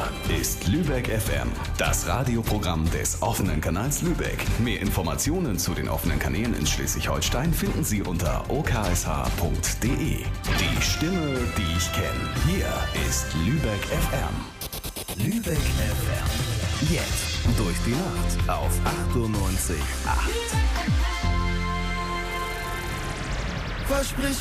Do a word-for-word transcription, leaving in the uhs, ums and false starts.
ist Lübeck F M, das Radioprogramm des offenen Kanals Lübeck. Mehr Informationen zu den offenen Kanälen in Schleswig-Holstein finden Sie unter o k s h punkt d e. Die Stimme, die ich kenne. Hier ist Lübeck F M. Lübeck F M. Jetzt durch die Nacht auf achtundneunzig Komma acht. Versprich